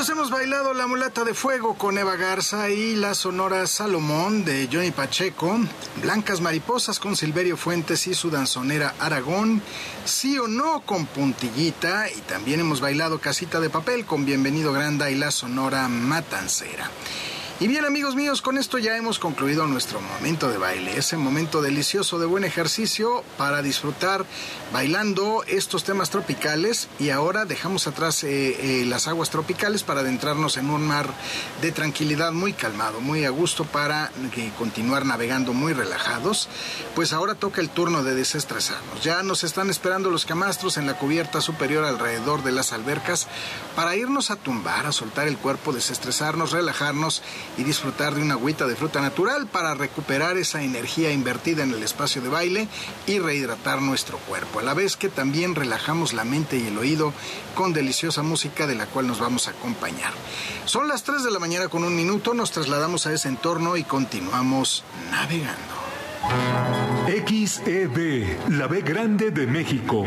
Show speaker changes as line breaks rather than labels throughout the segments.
Hemos bailado La Mulata de Fuego con Eva Garza y la Sonora Salomón de Johnny Pacheco, Blancas Mariposas con Silverio Fuentes y su danzonera Aragón, Sí o No con Puntillita, y también hemos bailado Casita de Papel con Bienvenido Granda y la Sonora Matancera. Y bien, amigos míos, con esto ya hemos concluido nuestro momento de baile, ese momento delicioso de buen ejercicio para disfrutar bailando estos temas tropicales, y ahora dejamos atrás las aguas tropicales para adentrarnos en un mar de tranquilidad muy calmado, muy a gusto, para continuar navegando muy relajados. Pues ahora toca el turno de desestresarnos. Ya nos están esperando los camastros en la cubierta superior alrededor de las albercas para irnos a tumbar, a soltar el cuerpo, desestresarnos, relajarnos y disfrutar de una agüita de fruta natural para recuperar esa energía invertida en el espacio de baile y rehidratar nuestro cuerpo, a la vez que también relajamos la mente y el oído con deliciosa música de la cual nos vamos a acompañar. Son las 3 de la mañana con 1 minuto, nos trasladamos a ese entorno y continuamos navegando.
XEB, la B grande de México.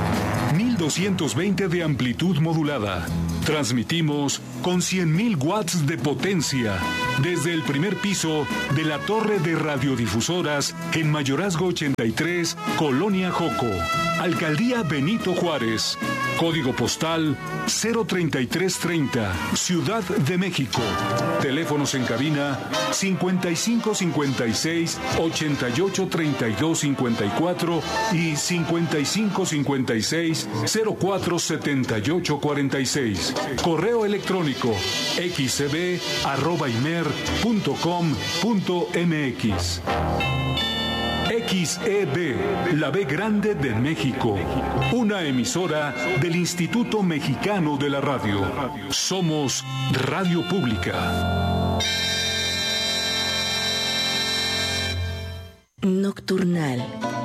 1220 de amplitud modulada. Transmitimos con 100.000 watts de potencia desde el primer piso de la torre de radiodifusoras en Mayorazgo 83, Colonia Joco, Alcaldía Benito Juárez. Código postal 03330, Ciudad de México. Teléfonos en cabina 5556-883254 y 5556-047846. Correo electrónico xcb@imer.com.mx. XEB, la B grande de México. Una emisora del Instituto Mexicano de la Radio. Somos Radio Pública.
Nocturnal.